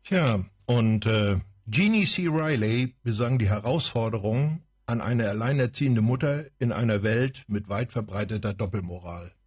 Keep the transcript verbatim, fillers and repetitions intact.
Tja, und äh, Jeannie C. Riley besang die Herausforderung an eine alleinerziehende Mutter in einer Welt mit weit verbreiteter Doppelmoral.